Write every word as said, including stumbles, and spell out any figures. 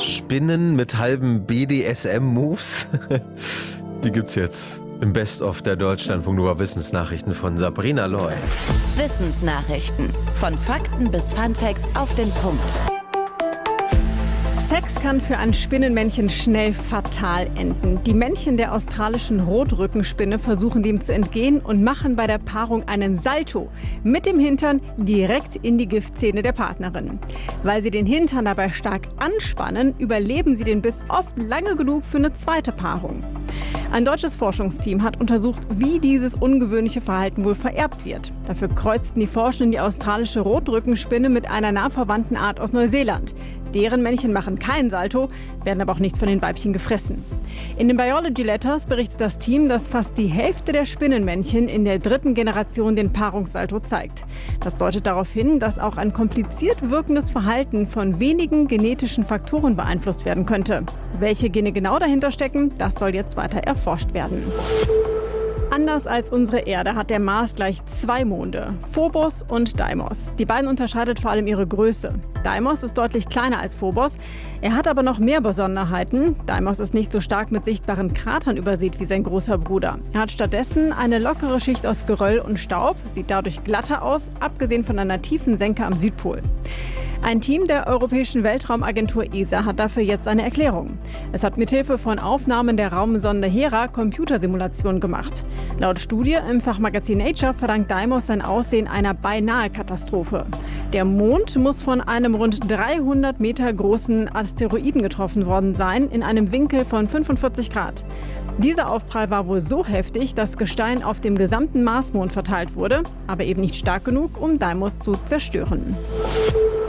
Spinnen mit halben B D S M-Moves? Die gibt's jetzt im Best-of der Deutschlandfunk Nova Wissensnachrichten von Sabrina Loy. Wissensnachrichten. Von Fakten bis Funfacts auf den Punkt. Sex kann für ein Spinnenmännchen schnell fatal enden. Die Männchen der australischen Rotrückenspinne versuchen dem zu entgehen und machen bei der Paarung einen Salto mit dem Hintern direkt in die Giftzähne der Partnerin. Weil sie den Hintern dabei stark anspannen, überleben sie den Biss oft lange genug für eine zweite Paarung. Ein deutsches Forschungsteam hat untersucht, wie dieses ungewöhnliche Verhalten wohl vererbt wird. Dafür kreuzten die Forschenden die australische Rotrückenspinne mit einer nah verwandten Art aus Neuseeland. Deren Männchen machen keinen Salto, werden aber auch nicht von den Weibchen gefressen. In den Biology Letters berichtet das Team, dass fast die Hälfte der Spinnenmännchen in der dritten Generation den Paarungssalto zeigt. Das deutet darauf hin, dass auch ein kompliziert wirkendes Verhalten von wenigen genetischen Faktoren beeinflusst werden könnte. Welche Gene genau dahinter stecken, das soll jetzt weiter erforscht werden. Anders als unsere Erde hat der Mars gleich zwei Monde, Phobos und Deimos. Die beiden unterscheidet vor allem ihre Größe. Deimos ist deutlich kleiner als Phobos. Er hat aber noch mehr Besonderheiten. Deimos ist nicht so stark mit sichtbaren Kratern übersät wie sein großer Bruder. Er hat stattdessen eine lockere Schicht aus Geröll und Staub, sieht dadurch glatter aus, abgesehen von einer tiefen Senke am Südpol. Ein Team der Europäischen Weltraumagentur E S A hat dafür jetzt eine Erklärung. Es hat mithilfe von Aufnahmen der Raumsonde Hera Computersimulationen gemacht. Laut Studie im Fachmagazin Nature verdankt Deimos sein Aussehen einer Beinahe-Katastrophe. Der Mond muss von einem rund dreihundert Meter großen Asteroiden getroffen worden sein, in einem Winkel von fünfundvierzig Grad. Dieser Aufprall war wohl so heftig, dass Gestein auf dem gesamten Marsmond verteilt wurde, aber eben nicht stark genug, um Deimos zu zerstören.